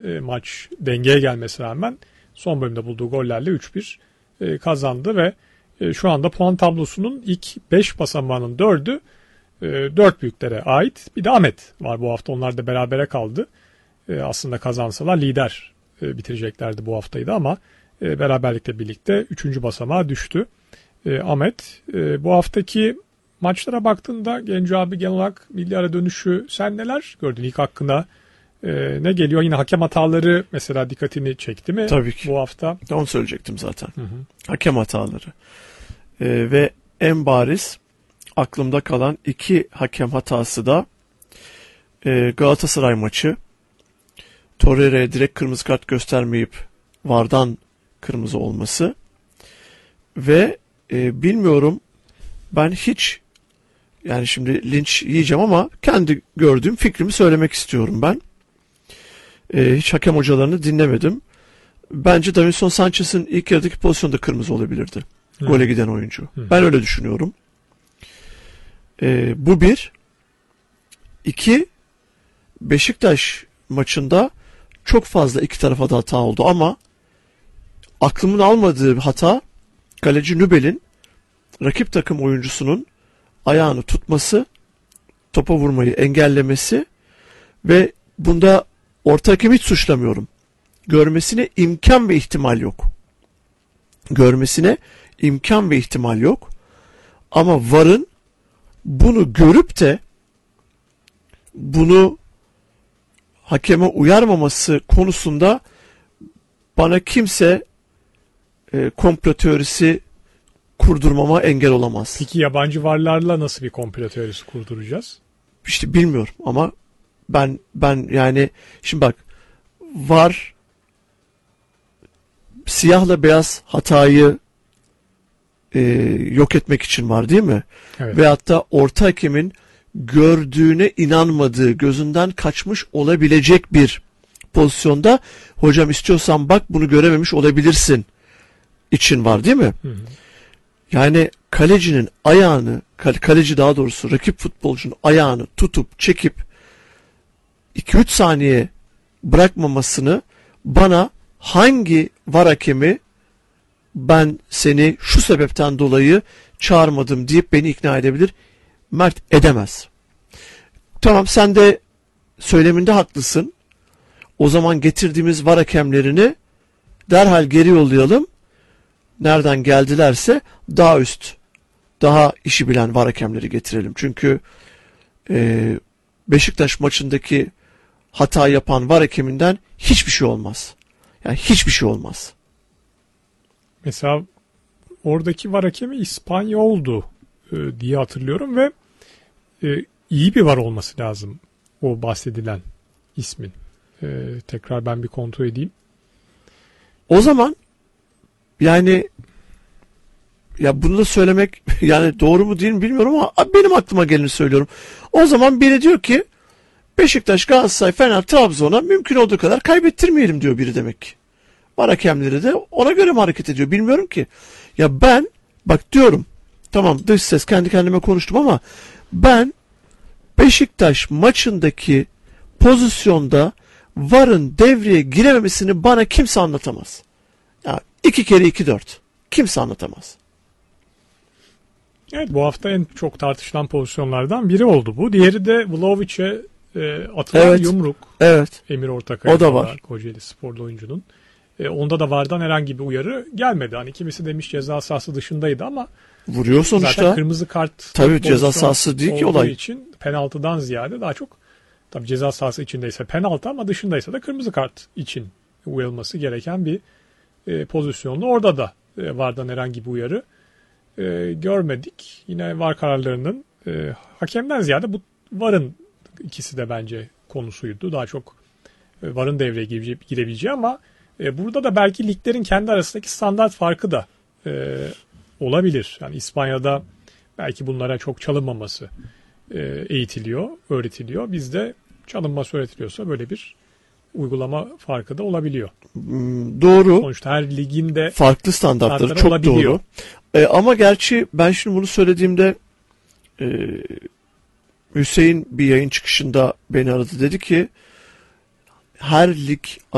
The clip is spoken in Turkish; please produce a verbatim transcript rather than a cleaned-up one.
e, maç dengeye gelmesine rağmen son bölümde bulduğu gollerle üç bir e, kazandı ve e, şu anda puan tablosunun ilk beş basamağının dördü e, dört büyüklere ait. Bir de Ahmet var bu hafta. Onlar da berabere kaldı. E, aslında kazansalar lider e, bitireceklerdi bu haftayı da ama e, beraberlikle birlikte üçüncü basamağa düştü. E, Ahmet e, bu haftaki maçlara baktığında Genco abi genel olarak milli ara dönüşü sen neler gördün ilk hakkında? Ee, ne geliyor? Yine hakem hataları mesela dikkatini çekti mi? Tabii ki. Bu hafta? Onu söyleyecektim zaten. Hı hı. Hakem hataları. Ee, ve en bariz aklımda kalan iki hakem hatası da e, Galatasaray maçı. Torreira'ya direkt kırmızı kart göstermeyip VAR'dan kırmızı olması. Ve e, bilmiyorum ben hiç yani şimdi linç yiyeceğim ama kendi gördüğüm fikrimi söylemek istiyorum ben. Ee, hiç hakem hocalarını dinlemedim. Bence Davinson Sanchez'in ilk yarıdaki pozisyonda kırmızı olabilirdi. Hı. Gole giden oyuncu. Hı. Ben öyle düşünüyorum. Ee, bu bir. İki, Beşiktaş maçında çok fazla iki tarafa da hata oldu ama aklımın almadığı hata kaleci Nübel'in rakip takım oyuncusunun ayağını tutması, topa vurmayı engellemesi ve bunda orta hakemi hiç suçlamıyorum. Görmesine imkan ve ihtimal yok. Görmesine imkan ve ihtimal yok. Ama VAR'ın bunu görüp de bunu hakeme uyarmaması konusunda bana kimse e, komplo teorisi kurdurmama engel olamaz. Peki yabancı varlarla nasıl bir komplo teorisi kurduracağız? İşte bilmiyorum ama ben ben yani şimdi bak VAR siyahla beyaz hatayı e, yok etmek için var değil mi? Evet. Ve hatta orta hakemin gördüğüne inanmadığı, gözünden kaçmış olabilecek bir pozisyonda hocam istiyorsan bak bunu görememiş olabilirsin için var değil mi? Hı hı. Yani kalecinin ayağını, kaleci daha doğrusu rakip futbolcunun ayağını tutup çekip iki üç saniye bırakmamasını bana hangi VAR hakemi ben seni şu sebepten dolayı çağırmadım deyip beni ikna edebilir? Mert edemez. Tamam sen de söyleminde haklısın. O zaman getirdiğimiz VAR hakemlerini derhal geri yollayalım. Nereden geldilerse daha üst, daha işi bilen VAR hakemleri getirelim. Çünkü e, Beşiktaş maçındaki hata yapan VAR hakeminden hiçbir şey olmaz. Yani hiçbir şey olmaz. Mesela oradaki VAR hakemi İspanyoldu e, diye hatırlıyorum ve e, iyi bir VAR olması lazım o bahsedilen ismin. E, tekrar ben bir kontrol edeyim. O zaman yani ya bunu da söylemek yani doğru mu değil mi bilmiyorum ama benim aklıma geleni söylüyorum. O zaman biri diyor ki Beşiktaş, Galatasaray, Fener, Trabzon'a mümkün olduğu kadar kaybettirmeyelim diyor biri demek ki. VAR hakemleri de ona göre mi hareket ediyor bilmiyorum ki. Ya ben bak diyorum tamam dış ses kendi kendime konuştum ama ben Beşiktaş maçındaki pozisyonda VAR'ın devreye girememesini bana kimse anlatamaz. Ya iki kere iki dört. Kimse anlatamaz. Evet bu hafta en çok tartışılan pozisyonlardan biri oldu bu. Diğeri de Vlahovic'e e, atılan Evet. yumruk. Evet. Emir Ortakaya. O da var. Kocaeli sporlu oyuncunun. E, onda da VAR'dan herhangi bir uyarı gelmedi. Hani kimisi demiş ceza sahası dışındaydı ama Vuruyor sonuçta. zaten kırmızı kart tabii ceza sahası değil ki olay. için penaltıdan ziyade daha çok tabii ceza sahası içindeyse penaltı ama dışındaysa da kırmızı kart için uyarılması gereken bir e, pozisyonlu. Orada da e, VAR'dan herhangi bir uyarı e, görmedik. Yine VAR kararlarının e, hakemden ziyade bu VAR'ın ikisi de bence konusuydu. Daha çok e, VAR'ın devreye girece- girebileceği ama e, burada da belki liglerin kendi arasındaki standart farkı da e, olabilir. Yani İspanya'da belki bunlara çok çalınmaması e, eğitiliyor, öğretiliyor. Bizde çalınması öğretiliyorsa böyle bir uygulama farkı da olabiliyor. Hmm, doğru. Sonuçta her ligin de farklı standartları standartları çok olabiliyor. doğru. E, ama gerçi ben şimdi bunu söylediğimde e, Hüseyin bir yayın çıkışında beni aradı dedi ki her lig